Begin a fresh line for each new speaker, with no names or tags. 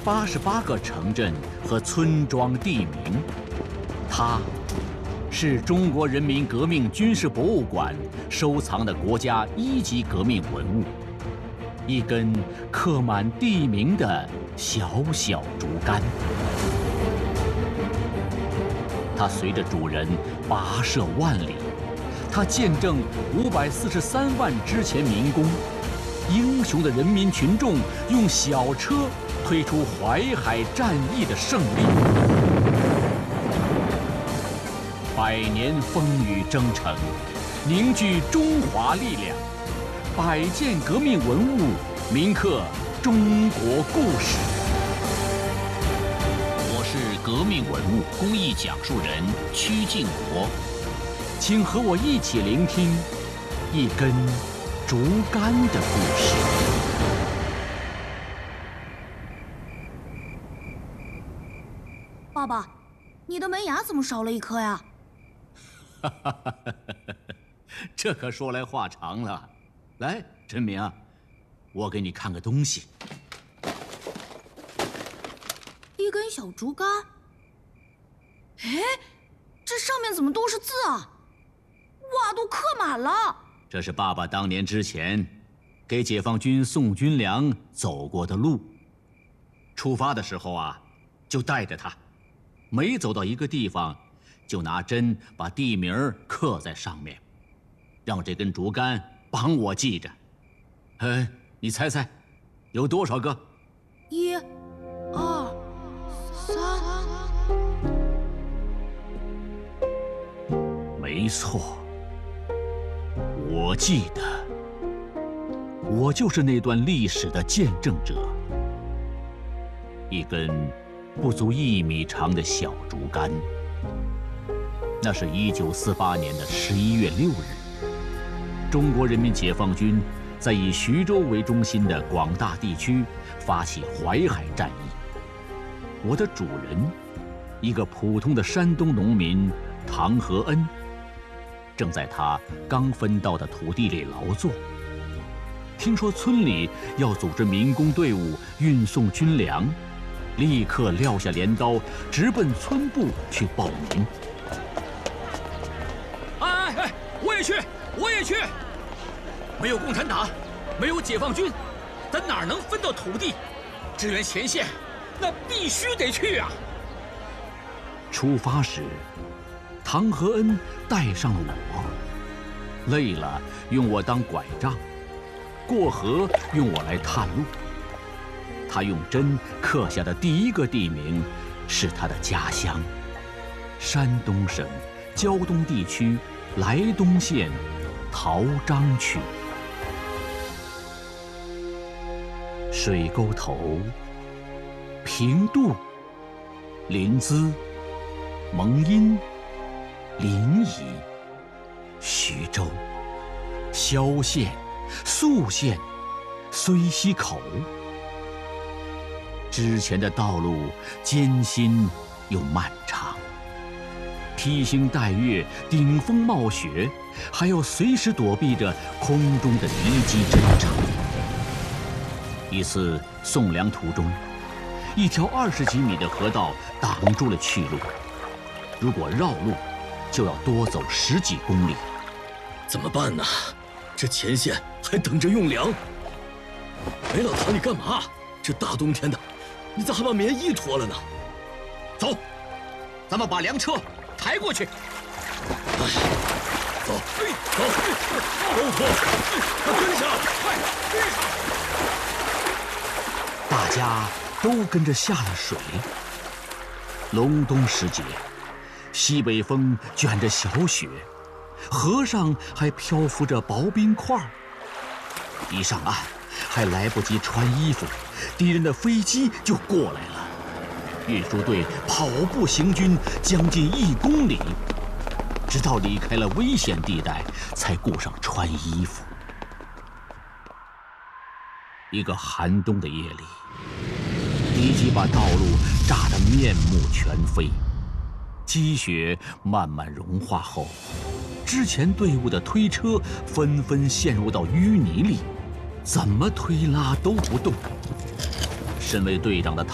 88个城镇和村庄地名。它是中国人民革命军事博物馆收藏的国家1级革命文物，一根刻满地名的小小竹竿。它随着主人跋涉万里，它见证543万之前民工，英雄的人民群众用小车推出淮海战役的胜利。100年风雨征程，凝聚中华力量。100件革命文物，铭刻中国故事。我是革命文物公益讲述人曲靖国，请和我一起聆听一根竹竿的故事。
爸爸，你的门牙怎么少了一颗呀？
这可说来话长了。来，陈明啊，我给你看个东西。
一根小竹竿。哎，这上面怎么都是字啊？哇，都刻满了。
这是爸爸当年之前给解放军送军粮走过的路。出发的时候啊，就带着它，每走到一个地方，就拿针把地名刻在上面，让这根竹竿帮我记着。你猜猜，有多少个
？1、2、3。
没错，我记得，我就是那段历史的见证者。一根不足1米长的小竹竿。那是1948年的11月6日，中国人民解放军在以徐州为中心的广大地区发起淮海战役。我的主人，一个普通的山东农民唐和恩，正在他刚分到的土地里劳作。听说村里要组织民工队伍运送军粮，立刻撂下镰刀，直奔村部去报名。
我也去！没有共产党，没有解放军，咱哪能分到土地？支援前线，那必须得去啊！
出发时，唐和恩带上了我，累了用我当拐杖，过河用我来探路。他用针刻下的第一个地名是他的家乡——山东省胶东地区莱东县陶章区。水沟头、平度、临淄、蒙阴、临沂、徐州、萧县、宿县、睢溪口。之前的道路艰辛又漫长，披星戴月，顶风冒雪，还要随时躲避着空中的敌机侦察。一次送粮途中，一条20几米的河道挡住了去路，如果绕路，就要多走10几公里。
怎么办呢？这前线还等着用粮。哎，老唐，你干嘛？这大冬天的，你咋还把棉衣脱了呢？
走，咱们把粮车抬过去。
哎，走，走，都脱，跟上，快跟上！
大家都跟着下了水。隆冬时节，西北风卷着小雪，河上还漂浮着薄冰块。一上岸，还来不及穿衣服，敌人的飞机就过来了。运输队跑步行军将近1公里，直到离开了危险地带，才顾上穿衣服。一个寒冬的夜里，敌机把道路炸得面目全非，积雪慢慢融化后，之前队伍的推车纷纷陷入到淤泥里，怎么推拉都不动。身为队长的